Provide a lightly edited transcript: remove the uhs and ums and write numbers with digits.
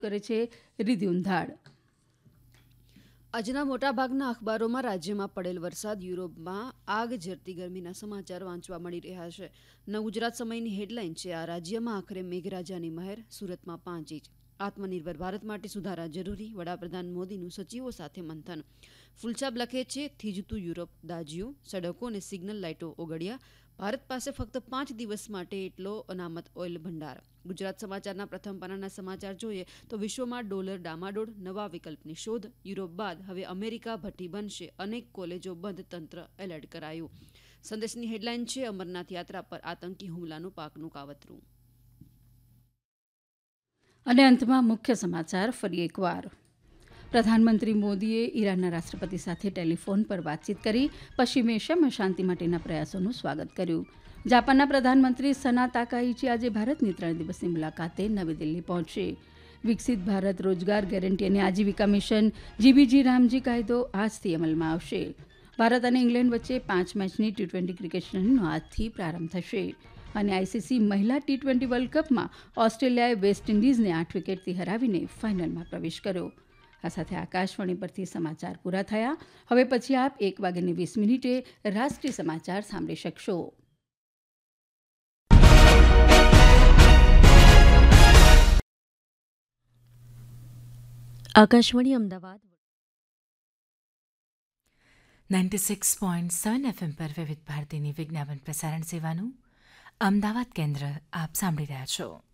કરે છે રીધિ ઉંધાડ. આજના મોટાભાગના અખબારોમાં રાજ્યમાં પડેલ વરસાદ, યુરોપમાં આગ ઝરતી ગરમીના સમાચાર વાંચવા મળી રહ્યા છે. ગુજરાત સમયની હેડલાઇન છે: આ રાજ્યમાં આખરે મેઘરાજાની મહેર, સુરતમાં 5 ઇંચ. આત્મનિર્ભર ભારત માટે સુધારા જરૂરી, વડાપ્રધાન મોદીનું સચિવો સાથે મંથન. ફૂલછાપ લખે છે: થીજતું યુરોપ દાજ્યું, સડકો અને સિગ્નલ લાઇટો ઓગળ્યા. ભારત પાસે ફક્ત 5 દિવસ માટે એટલો અનામત ઓઇલ ભંડાર. ગુજરાત સમાચારના પ્રથમ પાનાના સમાચાર જોઈએ તો વિશ્વમાં ડોલર ડામાડોળ, નવા વિકલ્પની શોધ. યુરોપ બાદ હવે અમેરિકા ભઠ્ઠી બનશે, અનેક કોલેજો બંધ, તંત્ર એલર્ટ કરાયું. સંદેશની હેડલાઇન છે: અમરનાથ યાત્રા પર આતંકી હુમલાનું પાકનું કાવતરું. અને અંતમાં મુખ્ય સમાચાર ફરી એકવાર. પ્રધાનમંત્રી મોદીએ ઈરાનના રાષ્ટ્રપતિ સાથે ટેલિફોન પર વાતચીત કરી પશ્ચિમ એશિયામાં શાંતિ માટેના પ્રયાસોનું સ્વાગત કર્યું. જાપાનના પ્રધાનમંત્રી સના તાકાઇચી આજે ભારતની 3 દિવસની મુલાકાતે નવી દિલ્હી પહોંચશે. વિકસિત ભારત રોજગાર ગેરંટી અને આજીવિકા મિશન જીબીજી રામજી કાયદો આજથી અમલમાં આવશે. ભારત અને ઇંગ્લેન્ડ વચ્ચે 5 મેચની ટી-20 ક્રિકેટ શ્રેણીનો આજથી પ્રારંભ થશે. અને આઈસીસી મહિલા ટી-20 વર્લ્ડ કપમાં ઓસ્ટ્રેલિયાએ વેસ્ટ ઇન્ડિઝને 8 વિકેટથી હરાવીને ફાઇનલમાં પ્રવેશ કર્યો. આ સાથે આકાશવાણી પરથી સમાચાર પૂરા થયા. હવે પછી આપ 1:20 રાષ્ટ્રીય સમાચાર સાંભળી શકશો. આકાશવાણી અમદાવાદ 96.7 FM પર વિવિધ ભારતીની વિજ્ઞાપન પ્રસારણ સેવાનું અમદાવાદ કેન્દ્ર આપ સાંભળી રહ્યા છો.